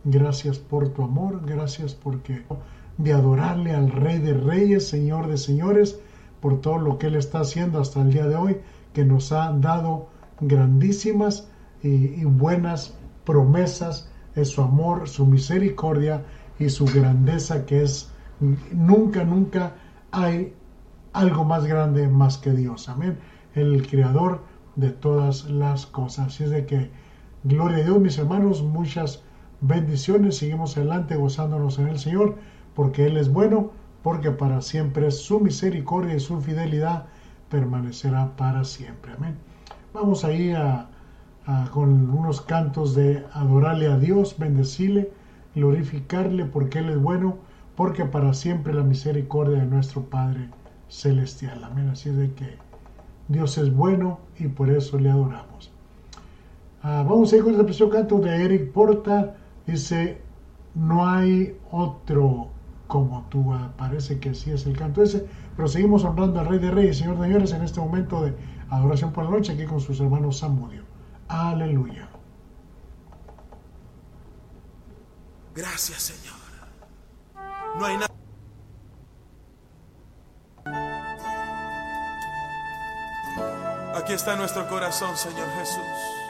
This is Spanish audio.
Gracias por tu amor, gracias porque de adorarle al Rey de Reyes, Señor de Señores, por todo lo que Él está haciendo hasta el día de hoy, que nos ha dado grandísimas y buenas promesas de su amor, su misericordia y su grandeza, que es nunca hay algo más grande más que Dios. Amén. El creador de todas las cosas. Así es de que, gloria a Dios, mis hermanos, muchas bendiciones. Seguimos adelante gozándonos en el Señor, porque Él es bueno, porque para siempre es su misericordia y su fidelidad permanecerá para siempre. Amén. Vamos ahí con unos cantos de adorarle a Dios, bendecirle, glorificarle, porque Él es bueno, porque para siempre la misericordia de nuestro Padre Celestial. Amén. Así es de que Dios es bueno y por eso le adoramos. Vamos a ir con este precioso canto de Eric Porta. Dice, no hay otro como tú. Parece que sí es el canto ese, pero seguimos honrando al Rey de Reyes, Señor de Señores, en este momento de adoración por la noche, aquí con sus hermanos Zamudio. Aleluya. Gracias, Señor. No hay nada. Aquí está nuestro corazón, Señor Jesús.